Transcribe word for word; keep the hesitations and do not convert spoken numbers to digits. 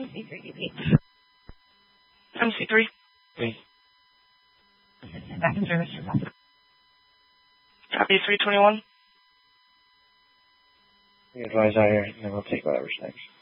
M C three. Three. Back in service. Copy three twenty-one. We advise out here, and then we'll take whatever's next.